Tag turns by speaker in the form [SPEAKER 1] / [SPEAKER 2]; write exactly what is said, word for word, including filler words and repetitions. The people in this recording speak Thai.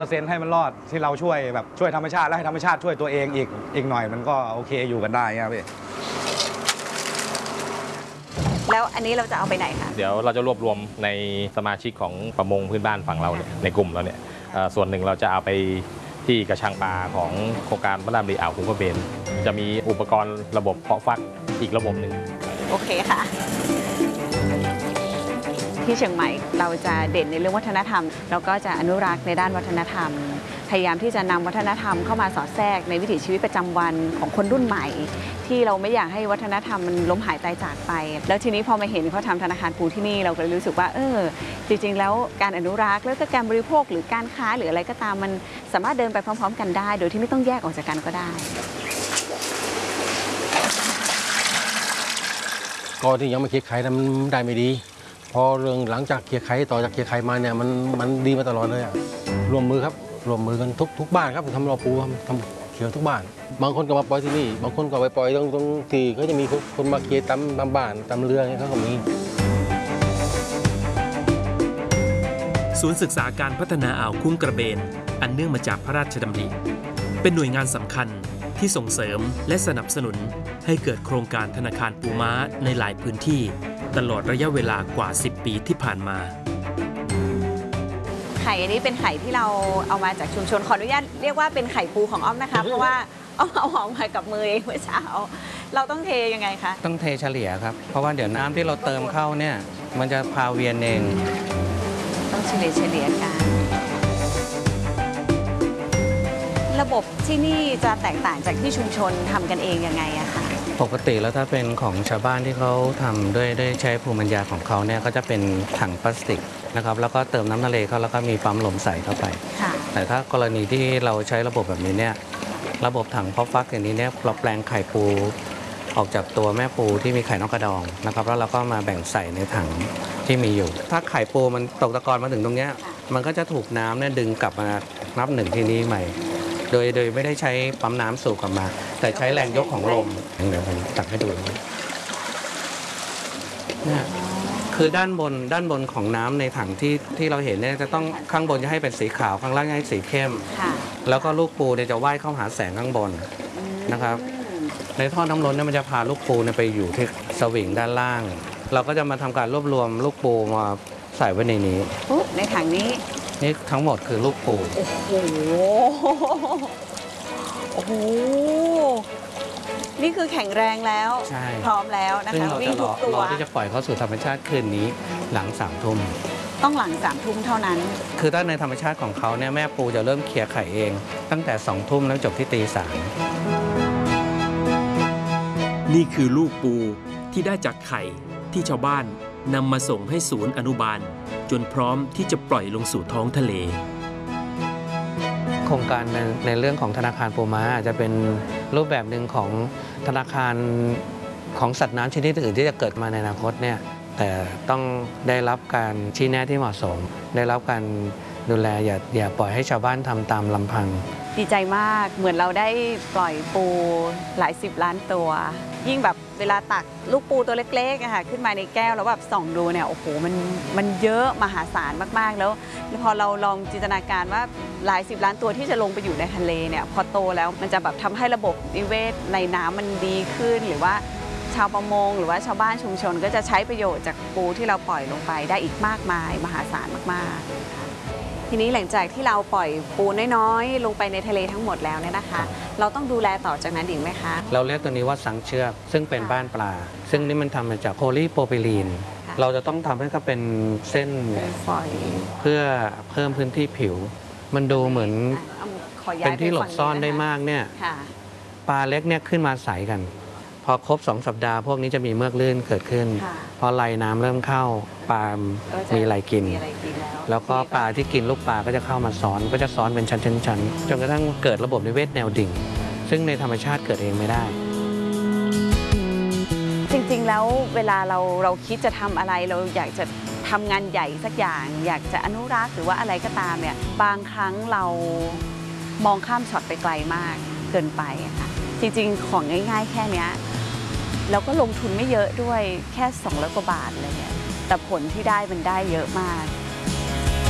[SPEAKER 1] เปอร์เซ็นต์ให้มันรอดที่เราช่วยแบบช่วยธรรมชาติและให้ธรรมชาติช่วยตัวเองอีกอีกหน่อยมันก็โอเคอยู่กันได้ครับพี่
[SPEAKER 2] แล้วอันนี้เราจะเอาไปไหนคะ
[SPEAKER 3] เดี๋ยวเราจะรวบรวมในสมาชิกของประมงพื้นบ้านฝั่งเราเนี่ยในกลุ่มเราเนี่ยส่วนหนึ่งเราจะเอาไปที่กระชังปลาของโครงการพระรามรีอ่าวคุ้งกระเบนจะมีอุปกรณ์ระบบเพาะฟักอีกระบบหนึ่ง
[SPEAKER 2] โอเคค่ะที่เชียงใหม่เราจะเด่นในเรื่องวัฒนธรรมแล้วก็จะอนุรักษ์ในด้านวัฒนธรรมพยายามที่จะนำวัฒนธรรมเข้ามาสอดแทรกในวิถีชีวิตประจำวันของคนรุ่นใหม่ที่เราไม่อยากให้วัฒนธรรมมันล้มหายตายจากไปแล้วทีนี้พอมาเห็นเขาทำธนาคารปูที่นี่เราก็เลยรู้สึกว่าเออจริงๆแล้วการอนุรักษ์แล้วก็การบริโภคหรือการค้าหรืออะไรก็ตามมันสามารถเดินไปพร้อมๆกันได้โดยที่ไม่ต้องแยกออกจากกันก็ได้
[SPEAKER 4] ก็ที่ยังไม่เคลียร์ไข่นั้นมันได้ไม่ดีพอเรื่องหลังจากเคลียร์ไข่ต่อจากเคลียร์ไข่มาเนี่ยมันมันดีมาตลอดเลยอะรวมมือครับรวมมือกันทุกทุกบ้านครับทำรอปูทำเขียวทุกบ้านบางคนก็มาปล่อยที่นี่บางคนก็ไปปล่อยตรงตรงที่เขาจะมีคนมาเคลียร์ตามตามบ้านตามเรือเนี่ยเขาก็มี
[SPEAKER 5] ศูนย์ศึกษาการพัฒนาอ่าวคุ้งกระเบนอันเนื่องมาจากพระราชดำริเป็นหน่วยงานสำคัญที่ส่งเสริมและสนับสนุนให้เกิดโครงการธนาคารปูม้าในหลายพื้นที่ตลอดระยะเวลากว่าสิบปีที่ผ่านมา
[SPEAKER 2] ไข่อันนี้เป็นไข่ที่เราเอามาจากชุมชนขออนุญาตเรียกว่าเป็นไข่ปูของอ้อมนะคะเพราะว่าอ้อมเอาออกมากับมือเองเมื่อเช้าเราต้องเทยังไงคะ
[SPEAKER 6] ต้องเทเฉลี่ยครับเพราะว่าเดี๋ยวน้ำที่เราเติมเข้าเนี่ยมันจะพาเวียนเอง
[SPEAKER 2] ต้องเฉลี่ยเฉลี่ยกันระบบที่นี่จะแตกต่างจากที่ชุมชนทำกันเองยังไงอะคะ
[SPEAKER 6] ปกติแล้วถ้าเป็นของชาวบ้านที่เขาทำด้วยด้วยใช้ภูมิปัญญาของเขาเนี่ยก็จะเป็นถังพลาสติกนะครับแล้วก็เติมน้ำทะเลเข้าแล้วก็มีปั๊มลมใส่เข้าไปแต่ถ้ากรณีที่เราใช้ระบบแบบนี้เนี่ยระบบถังเพาะฟักอย่างนี้เนี่ยเราแปลงไข่ปูออกจากตัวแม่ปูที่มีไข่นกกระดองนะครับแล้วเราก็มาแบ่งใส่ในถังที่มีอยู่ถ้าไข่ปูมันตกตะกอนมาถึงตรงนี้มันก็จะถูกน้ำเนี่ยดึงกลับมานับหนึ่งที่นี้ใหม่โดยโดยไม่ได้ใช้ปั๊มน้ำสูบกลับมาแต่ใช้แรงยกของลมเดี๋ยวผมตักให้ดูเนี่ยคือด้านบนด้านบนของน้ำในถังที่ที่เราเห็นเนี่ยจะต้องข้างบนจะให้เป็นสีขาวข้างล่างให้สีเข้มแล้วก็ลูกปูเนี่ยจะว่ายเข้าหาแสงข้างบนนะครับในท่อน้ำล้นเนี่ยมันจะพาลูกปูเนี่ยไปอยู่ที่สวิงด้านล่างเราก็จะมาทำการรวบรวมลูกปูมาใส่ไว้ในนี้
[SPEAKER 2] ในถังนี้
[SPEAKER 6] นี่ทั้งหมดคือลูกปู
[SPEAKER 2] โอ้โหโอ้โหนี่คือแข็งแรงแล้วพร้อมแล้วนะคะ
[SPEAKER 6] วิ่งทุกตัวรอที่จะปล่อยเข้าสู่ธรรมชาติคืนนี้หลังสามทุ่ม
[SPEAKER 2] ต้องหลังสามทุ่มเท่านั้น
[SPEAKER 6] คือถ้าในธรรมชาติของเขาเนี่ยแม่ปูจะเริ่มเคลียร์ไข่เองตั้งแต่สองทุ่มแล้วจบที่ตีสาม
[SPEAKER 5] นี่คือลูกปูที่ได้จากไข่ที่ชาวบ้านนำมาส่งให้ศูนย์อนุบาลจนพร้อมที่จะปล่อยลงสู่ท้องทะเล
[SPEAKER 6] โครงการในในเรื่องของธนาคารปูม้าจะเป็นรูปแบบหนึ่งของธนาคารของสัตว์น้ำชนิดอื่นที่จะเกิดมาในอนาคตเนี่ยแต่ต้องได้รับการชี้แนะที่เหมาะสมได้รับการดูแลอย่าอย่าปล่อยให้ชาวบ้านทำตามลำพัง
[SPEAKER 2] ดีใจมากเหมือนเราได้ปล่อยปูหลายสิบล้านตัวยิ่งแบบเวลาตักลูกปูตัวเล็กๆอะค่ะขึ้นมาในแก้วแล้วแบบส่องดูเนี่ยโอ้โหมันมันเยอะมหาศาลมากๆแล้วพอเราลองจินตนาการว่าหลายสิบล้านตัวที่จะลงไปอยู่ในทะเลเนี่ยพอโตแล้วมันจะแบบทำให้ระบบนิเวศในน้ำมันดีขึ้นหรือว่าชาวประมงหรือว่าชาวบ้านชุมชนก็จะใช้ประโยชน์จากปูที่เราปล่อยลงไปได้อีกมากมายมหาศาลมากๆทีนี้หลังจากที่เราปล่อยปูน้อยๆลงไปในทะเลทั้งหมดแล้วเนี่ยนะคะเราต้องดูแลต่อจากนั้นอีกไหมคะ
[SPEAKER 6] เราเรียกตัวนี้ว่าสังเชือกซึ่งเป็นบ้านปลาซึ่งนี่มันทำมาจากโพลีโพรพิลีนเราจะต้องทำให้เขาเป็นเส้นฝอยเพื่อเพิ่มพื้นที่ผิวมันดูเหมือนเป็นที่หลบซ่อนได้มากเนี่ยปลาเล็กเนี่ยขึ้นมาใสกันพอครบสองสัปดาห์พวกนี้จะมีเมือกลื่นเกิดขึ้นพอไหลน้ำเริ่มเข้าปลามีอะไรกินแล้วก็ปลาที่กินลูกปลาก็จะเข้ามาซ้อนก็จะซ้อนเป็นชั้นๆๆจนกระทั่งเกิดระบบนิเวศแนวดิ่งซึ่งในธรรมชาติเกิดเองไม่ได้
[SPEAKER 2] จริงๆแล้วเวลาเราเราคิดจะทำอะไรเราอยากจะทำงานใหญ่สักอย่างอยากจะอนุรักษ์หรือว่าอะไรก็ตามเนี่ยบางครั้งเรามองข้ามช็อตไปไกลมากเกินไปค่ะจริงๆของง่ายๆแค่นี้แล้วก็ลงทุนไม่เยอะด้วยแค่สองร้อยกว่าบาทเลยแต่ผลที่ได้มันได้เยอะมาก